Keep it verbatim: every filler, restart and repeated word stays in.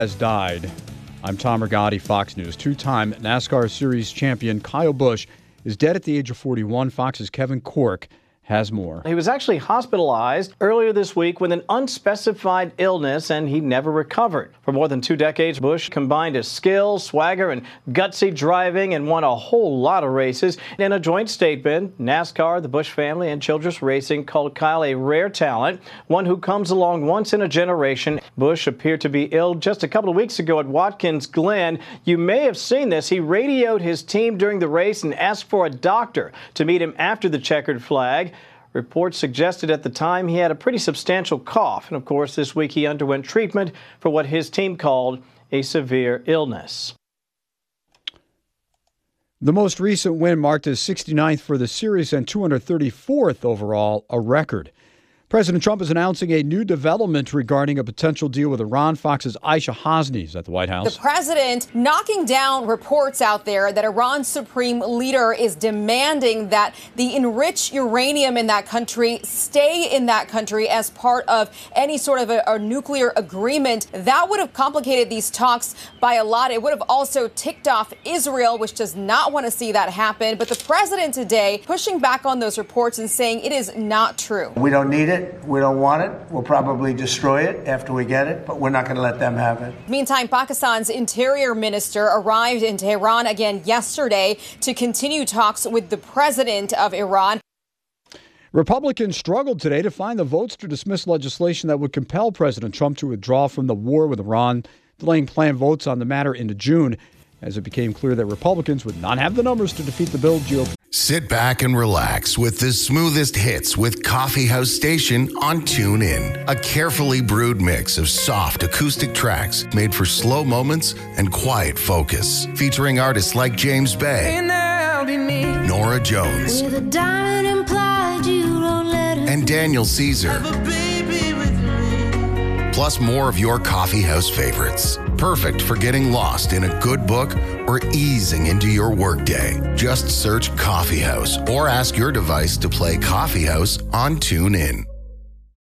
Has died. I'm Tom Rigotti, Fox News. Two-time NASCAR Series champion Kyle Busch is dead at the age of forty-one. Fox's Kevin Corke has more. He was actually hospitalized earlier this week with an unspecified illness, and he never recovered. For more than two decades, Busch combined his skill, swagger, and gutsy driving and won a whole lot of races. In a joint statement, NASCAR, the Busch family, and Childress Racing called Kyle a rare talent, one who comes along once in a generation. Busch appeared to be ill just a couple of weeks ago at Watkins Glen. You may have seen this. He radioed his team during the race and asked for a doctor to meet him after the checkered flag. Reports suggested at the time he had a pretty substantial cough. And, of course, this week he underwent treatment for what his team called a severe illness. The most recent win marked his sixty-ninth for the series and two hundred thirty-fourth overall, a record. President Trump is announcing a new development regarding a potential deal with Iran. Fox's Aisha Hasni is at the White House. The president knocking down reports out there that Iran's supreme leader is demanding that the enriched uranium in that country stay in that country as part of any sort of a, a nuclear agreement. That would have complicated these talks by a lot. It would have also ticked off Israel, which does not want to see that happen. But the president today pushing back on those reports and saying it is not true. We don't need it. We don't want it. We'll probably destroy it after we get it, but we're not going to let them have it. Meantime, Pakistan's interior minister arrived in Tehran again yesterday to continue talks with the president of Iran. Republicans struggled today to find the votes to dismiss legislation that would compel President Trump to withdraw from the war with Iran, delaying planned votes on the matter into June, as it became clear that Republicans would not have the numbers to defeat the bill. G O P. Sit back and relax with the smoothest hits with Coffee House Station on TuneIn. A carefully brewed mix of soft acoustic tracks made for slow moments and quiet focus. Featuring artists like James Bay, Nora Jones, and Daniel Caesar. Plus more of your coffee house favorites. Perfect for getting lost in a good book or easing into your workday. Just search Coffee House or ask your device to play Coffee House on TuneIn.